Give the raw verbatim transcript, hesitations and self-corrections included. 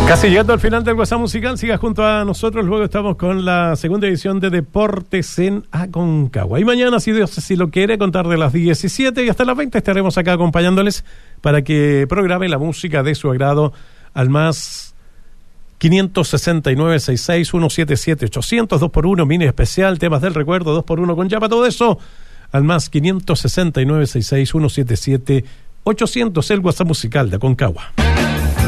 Casi llegando al final del WhatsApp Musical, siga junto a nosotros, luego estamos con la segunda edición de Deportes en Aconcagua. Y mañana, si Dios si lo quiere, a contar de las diecisiete y hasta las veinte estaremos acá acompañándoles para que programe la música de su agrado al más quinientos sesenta y nueve, sesenta y seis, ciento setenta y siete, ochocientos, dos por uno, mini especial, temas del recuerdo, dos por uno con Yapa, todo eso al más quinientos sesenta y nueve, sesenta y seis, ciento setenta y siete, ochocientos, el WhatsApp Musical de Aconcagua.